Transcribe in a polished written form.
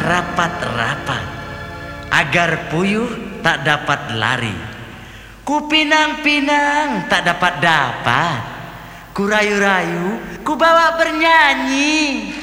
rapat-rapat, agar puyuh tak dapat lari. Ku pinang-pinang tak dapat, ku rayu-rayu, ku bawa bernyanyi.